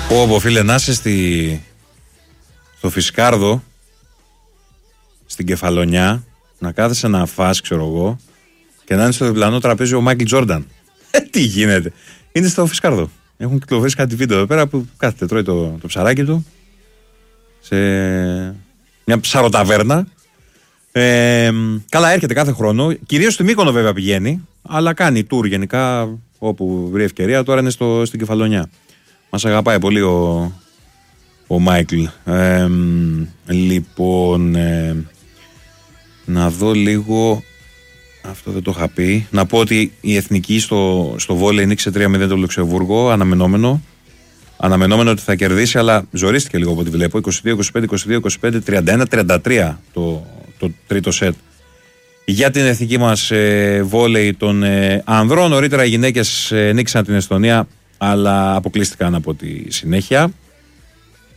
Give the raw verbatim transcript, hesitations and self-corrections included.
Πω πω φίλε, να είσαι στη... στο Φισκάρδο, στην Κεφαλονιά, να κάθεσαι να φας, ξέρω εγώ, και να είναι στο διπλανό τραπέζι ο Μάικλ Τζόρνταν. Ε, τι γίνεται. Είναι στο Φισκάρδο. Έχουν κυκλοφορήσει κάτι βίντεο εδώ πέρα που κάθεται, τρώει το, το ψαράκι του σε μια ψαροταβέρνα. Ε, καλά, έρχεται κάθε χρόνο. Κυρίως στη Μύκονο βέβαια πηγαίνει, αλλά κάνει tour γενικά όπου βρει ευκαιρία. Τώρα είναι στο, στην Κεφαλονιά. Μας αγαπάει πολύ ο, ο Μάικλ. Ε, λοιπόν, ε, να δω λίγο. Αυτό δεν το είχα πει. Να πω ότι η Εθνική στο, στο βόλεϊ νίκησε τρία μηδέν το Λουξεμβούργο. Αναμενόμενο. Αναμενόμενο ότι θα κερδίσει, αλλά ζορίστηκε λίγο από ό,τι βλέπω. είκοσι δύο είκοσι πέντε, είκοσι δύο είκοσι πέντε, τριάντα ένα τριάντα τρία το, το τρίτο σετ. Για την εθνική μας ε, βόλεϊ των ε, ανδρών. Νωρίτερα οι γυναίκες ε, νίκησαν την Εστονία, αλλά αποκλείστηκαν από τη συνέχεια.